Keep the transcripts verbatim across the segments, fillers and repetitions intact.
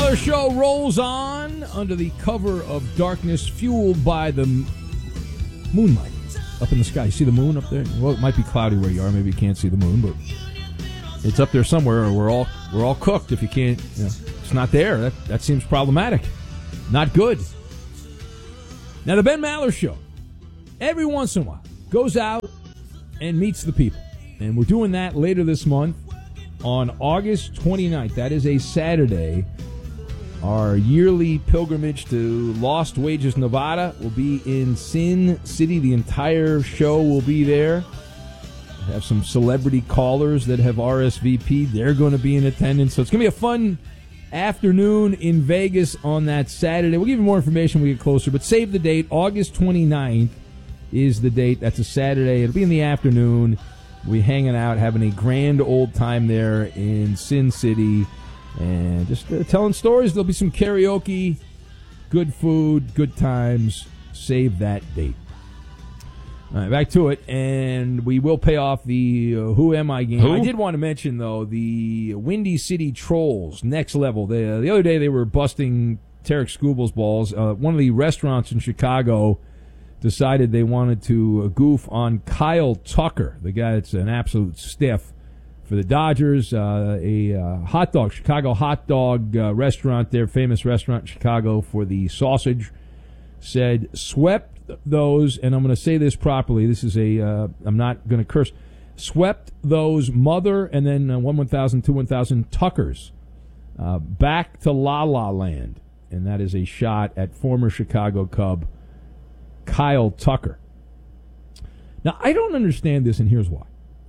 Maller Show rolls on under the cover of darkness, fueled by the moonlight up in the sky. You see the moon up there? Well, it might be cloudy where you are. Maybe you can't see the moon, but it's up there somewhere. Or we're all we're all cooked if you can't. You know, it's not there. That that seems problematic. Not good. Now, the Ben Maller Show, every once in a while, goes out and meets the people. And we're doing that later this month on August twenty-ninth. That is a Saturday. Our yearly pilgrimage to Lost Wages, Nevada will be in Sin City. The entire show will be there. We have some celebrity callers that have R S V P'd. They're going to be in attendance. So it's going to be a fun afternoon in Vegas on that Saturday. We'll give you more information when we get closer, but save the date. August twenty-ninth is the date. That's a Saturday. It'll be in the afternoon. We're hanging out, having a grand old time there in Sin City, and just uh, telling stories. There'll be some karaoke, good food, good times. Save that date. All right, back to it, and we will pay off the uh, Who Am I game. Who? I did want to mention, though, the Windy City Trolls, next level. They, uh, the other day they were busting Tarek Skubel's balls. Uh, one of the restaurants in Chicago decided they wanted to uh, goof on Kyle Tucker, the guy that's an absolute stiff for the Dodgers. Uh, a uh, hot dog, Chicago hot dog uh, restaurant there, famous restaurant in Chicago for the sausage, said swept those, and I'm going to say this properly. This is a, uh, I'm not going to curse, swept those mother and then uh, one one thousand, two one thousand Tuckers uh, back to La La Land. And that is a shot at former Chicago Cub Kyle Tucker. Now, I don't understand this, and here's why.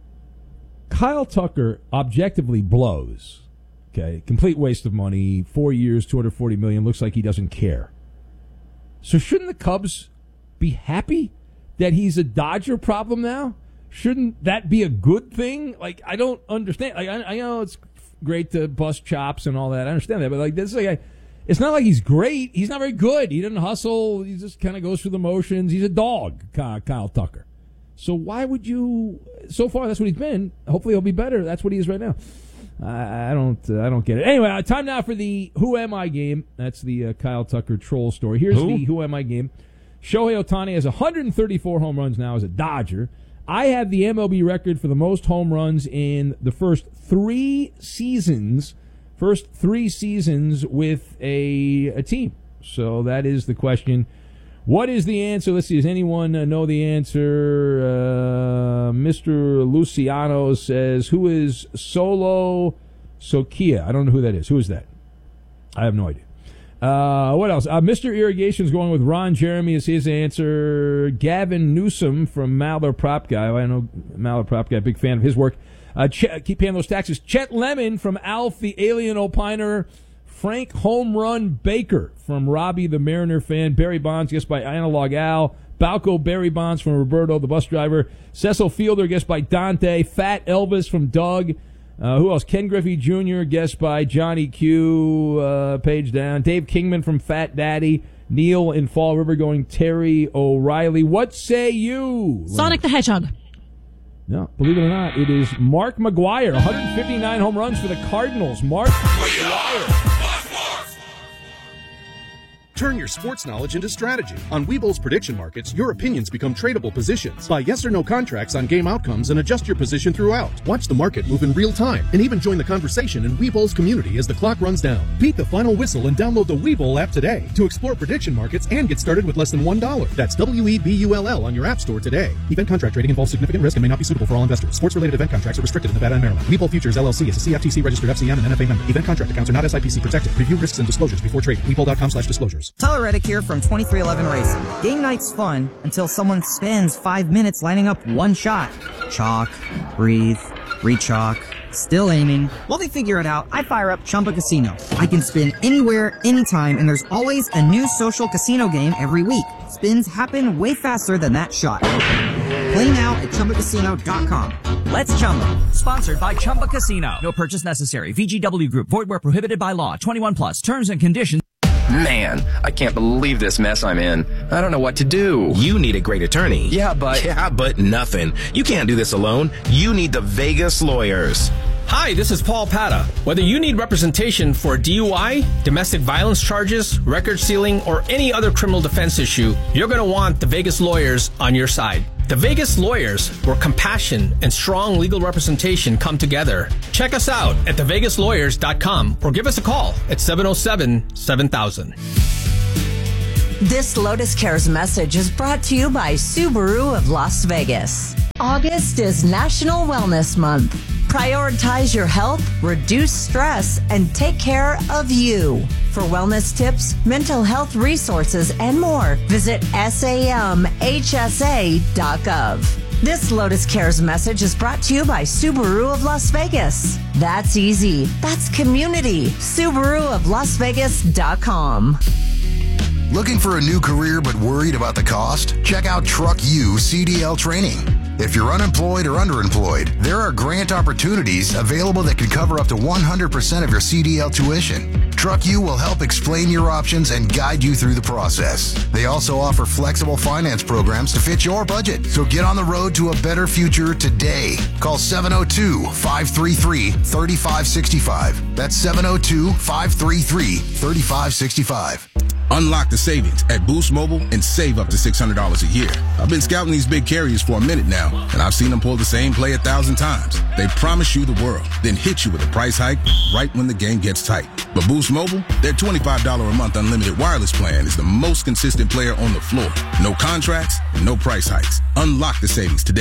Kyle Tucker objectively blows. Okay, complete waste of money. Four years, two hundred forty million dollars. Looks like he doesn't care. So shouldn't the Cubs be happy that he's a Dodger problem now? Shouldn't that be a good thing? Like, I don't understand. Like, I, I know it's great to bust chops and all that. I understand that, but like this, like, I, it's not like he's great. He's not very good. He doesn't hustle. He just kind of goes through the motions. He's a dog, Kyle Tucker. So why would you? So far, that's what he's been. Hopefully, he'll be better. That's what he is right now. I, I don't. Uh, I don't get it. Anyway, uh, time now for the Who Am I game. That's the uh, Kyle Tucker troll story. Here's Who? the Who Am I game. Shohei Ohtani has one hundred thirty-four home runs now as a Dodger. I have the M L B record for the most home runs in the first three seasons. First three seasons with a, a team. So that is the question. What is the answer? Let's see. Does anyone uh, know the answer? Uh, Mister Luciano says, who is Solo Sokia? I don't know who that is. Who is that? I have no idea. Uh, what else? Uh, Mister Irrigation's going with Ron Jeremy as his answer. Gavin Newsom from Maller Prop Guy. I know Maller Prop Guy, big fan of his work. Uh, Ch- keep paying those taxes. Chet Lemon from Alf, the Alien Opiner. Frank Home Run Baker from Robbie, the Mariner fan. Barry Bonds, guessed by Analog Al. Balco Barry Bonds from Roberto, the bus driver. Cecil Fielder, guessed by Dante. Fat Elvis from Doug. Uh, who else? Ken Griffey Junior, guessed by Johnny Q, uh, page down. Dave Kingman from Fat Daddy. Neil in Fall River going Terry O'Reilly. What say you? Sonic the Hedgehog. No, believe it or not, it is Mark McGwire. one hundred fifty-nine home runs for the Cardinals. Mark McGwire. Turn your sports knowledge into strategy. On Webull's prediction markets, your opinions become tradable positions. Buy yes or no contracts on game outcomes and adjust your position throughout. Watch the market move in real time and even join the conversation in Webull's community as the clock runs down. Beat the final whistle and download the Webull app today to explore prediction markets and get started with less than one dollar. That's W E B U L L on your app store today. Event contract trading involves significant risk and may not be suitable for all investors. Sports-related event contracts are restricted in Nevada and Maryland. Webull Futures, L L C is a C F T C-registered F C M and N F A member. Event contract accounts are not S I P C protected. Review risks and disclosures before trading. Webull dot com slash disclosures. Tyler Reddick here from twenty-three eleven Racing. Game night's fun until someone spends five minutes lining up one shot. Chalk, breathe, re-chalk, still aiming. While they figure it out, I fire up Chumba Casino. I can spin anywhere, anytime, and there's always a new social casino game every week. Spins happen way faster than that shot. Play now at Chumba Casino dot com. Let's Chumba. Sponsored by Chumba Casino. No purchase necessary. V G W Group. Void where prohibited by law. twenty-one plus. Terms and conditions. Man, I can't believe this mess I'm in. I don't know what to do. You need a great attorney. Yeah, but... Yeah, but nothing. You can't do this alone. You need the Vegas lawyers. Hi, this is Paul Pata. Whether you need representation for D U I, domestic violence charges, record sealing, or any other criminal defense issue, you're going to want the Vegas lawyers on your side. The Vegas lawyers, where compassion and strong legal representation come together. Check us out at the vegas lawyers dot com or give us a call at seven oh seven, seven thousand. This Lotus Cares message is brought to you by Subaru of Las Vegas. August is National Wellness Month. Prioritize your health, reduce stress, and take care of you. For wellness tips, mental health resources, and more, visit sam h s a dot gov. This Lotus Cares message is brought to you by Subaru of Las Vegas. That's easy. That's community. Subaru of Las Vegas dot com. Looking for a new career but worried about the cost? Check out Truck U C D L Training. If you're unemployed or underemployed, there are grant opportunities available that can cover up to one hundred percent of your C D L tuition. Truck U will help explain your options and guide you through the process. They also offer flexible finance programs to fit your budget. So get on the road to a better future today. Call seven oh two, five three three, three five six five. That's seven oh two, five three three, three five six five. Unlock the savings at Boost Mobile and save up to six hundred dollars a year. I've been scouting these big carriers for a minute now, and I've seen them pull the same play a thousand times. They promise you the world, then hit you with a price hike right when the game gets tight. But Boost Mobile, their twenty-five dollars a month unlimited wireless plan is the most consistent player on the floor. No contracts, no price hikes. Unlock the savings today